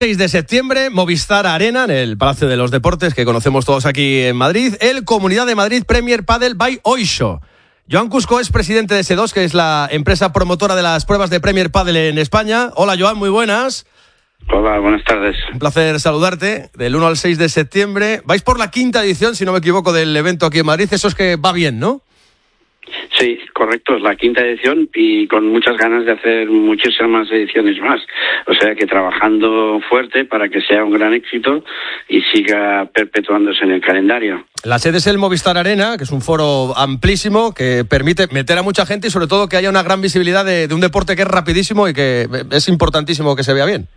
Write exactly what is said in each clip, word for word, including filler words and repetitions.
seis de septiembre, Movistar Arena, en el Palacio de los Deportes, que conocemos todos aquí en Madrid, el Comunidad de Madrid Premier Padel by Oisho. Joan Cusco es presidente de ese dos, que es la empresa promotora de las pruebas de Premier Padel en España. Hola, Joan, muy buenas. Hola, buenas tardes. Un placer saludarte. Del uno al seis de septiembre. Vais por la quinta edición, si no me equivoco, del evento aquí en Madrid. Eso es que va bien, ¿no? Sí, correcto, es la quinta edición y con muchas ganas de hacer muchísimas ediciones más. O sea que trabajando fuerte para que sea un gran éxito y siga perpetuándose en el calendario. La sede es el Movistar Arena, que es un foro amplísimo que permite meter a mucha gente y sobre todo que haya una gran visibilidad de, de un deporte que es rapidísimo y que es importantísimo que se vea bien.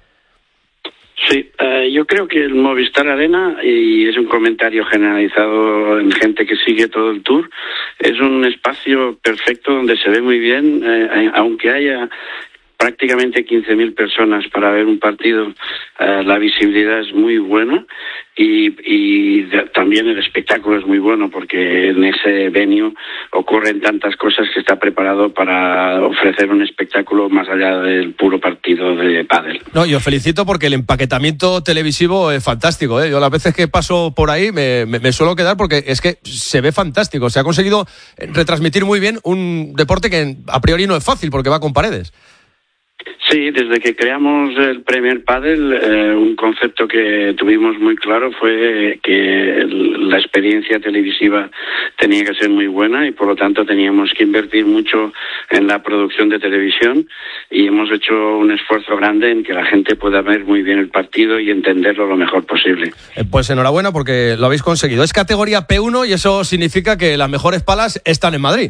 Sí, eh, yo creo que el Movistar Arena, y es un comentario generalizado en gente que sigue todo el tour, es un espacio perfecto donde se ve muy bien, eh, aunque haya prácticamente quince mil personas para ver un partido, eh, la visibilidad es muy buena y, y de, también el espectáculo es muy bueno porque en ese venue ocurren tantas cosas que está preparado para ofrecer un espectáculo más allá del puro partido de pádel. No, yo felicito porque el empaquetamiento televisivo es fantástico, ¿eh? Yo las veces que paso por ahí me, me, me suelo quedar porque es que se ve fantástico. Se ha conseguido retransmitir muy bien un deporte que a priori no es fácil porque va con paredes. Sí, desde que creamos el Premier Padel, eh, un concepto que tuvimos muy claro fue que el, la experiencia televisiva tenía que ser muy buena y por lo tanto teníamos que invertir mucho en la producción de televisión y hemos hecho un esfuerzo grande en que la gente pueda ver muy bien el partido y entenderlo lo mejor posible. Eh, pues enhorabuena porque lo habéis conseguido. Es categoría P uno y eso significa que las mejores palas están en Madrid.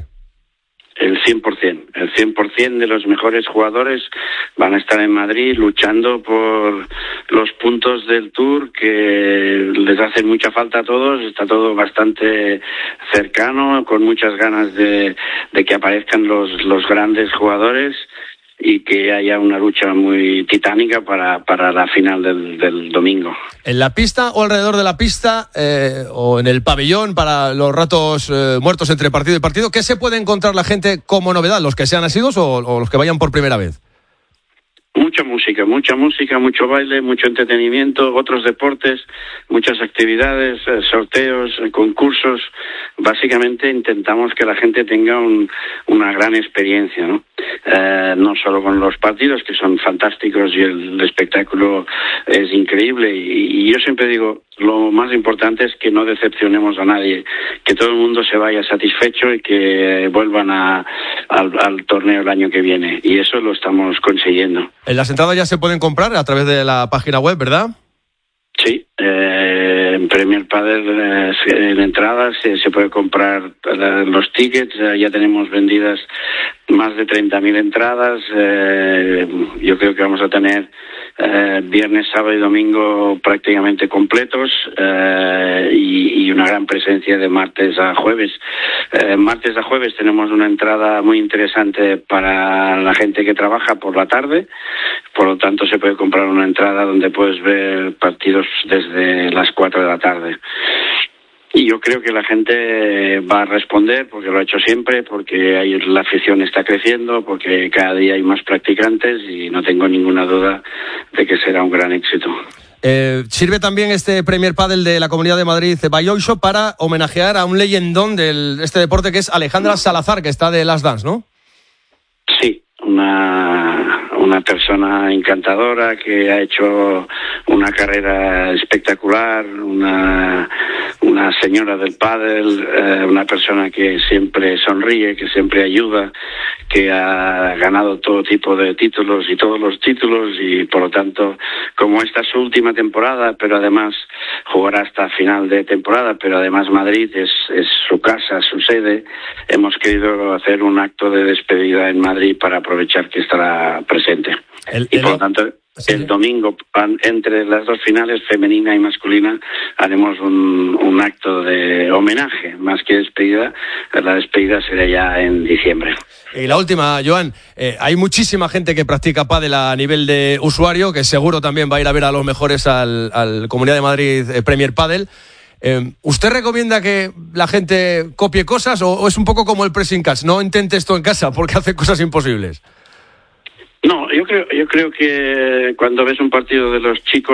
El cien por ciento, el cien por ciento de los mejores jugadores van a estar en Madrid luchando por los puntos del Tour que les hacen mucha falta a todos. Está todo bastante cercano, con muchas ganas de, de que aparezcan los, los grandes jugadores y que haya una lucha muy titánica para, para la final del, del domingo. ¿En la pista o alrededor de la pista eh, o en el pabellón para los ratos eh, muertos entre partido y partido? ¿Qué se puede encontrar la gente como novedad? ¿Los que sean asiduos o, o los que vayan por primera vez? Mucha música, mucha música, mucho baile, mucho entretenimiento, otros deportes, muchas actividades, eh, sorteos, eh, concursos. Básicamente intentamos que la gente tenga un, una gran experiencia, ¿no? Eh, no solo con los partidos, que son fantásticos y el, el espectáculo es increíble. Y, y yo siempre digo, lo más importante es que no decepcionemos a nadie, que todo el mundo se vaya satisfecho y que vuelvan a, al, al torneo el año que viene. Y eso lo estamos consiguiendo. Las entradas ya se pueden comprar a través de la página web, ¿verdad? Sí, eh, en Premier Padel eh, en entradas eh, se puede comprar eh, los tickets, eh, ya tenemos vendidas más de treinta mil entradas, eh, yo creo que vamos a tener eh, viernes, sábado y domingo prácticamente completos eh, y, y una gran presencia de martes a jueves. Eh, martes a jueves tenemos una entrada muy interesante para la gente que trabaja por la tarde, por lo tanto se puede comprar una entrada donde puedes ver partidos desde las cuatro de la tarde. Y yo creo que la gente va a responder porque lo ha hecho siempre, porque hay, la afición está creciendo, porque cada día hay más practicantes y no tengo ninguna duda de que será un gran éxito. Eh, sirve también este Premier Padel de la Comunidad de Madrid by Oisho para homenajear a un leyendón de este deporte que es Alejandra Salazar, que está de Last Dance, ¿no? Sí, una, una persona encantadora que ha hecho una carrera espectacular, una, una señora del pádel, eh, una persona que siempre sonríe, que siempre ayuda, que ha ganado todo tipo de títulos y todos los títulos y por lo tanto, como esta es su última temporada, pero además jugará hasta final de temporada, pero además Madrid es, es su casa, su sede, hemos querido hacer un acto de despedida en Madrid para aprovechar que estará presente. El, y por lo tanto, sí, el domingo, entre las dos finales, femenina y masculina, haremos un, un acto de homenaje, más que despedida. La despedida será ya en diciembre. Y la última, Joan, eh, hay muchísima gente que practica pádel a nivel de usuario, que seguro también va a ir a ver a los mejores al, al Comunidad de Madrid eh, Premier Padel. Eh, ¿Usted recomienda que la gente copie cosas o, o es un poco como el pressing catch? No intente esto en casa porque hace cosas imposibles. No, yo creo, yo creo que cuando ves un partido de los chicos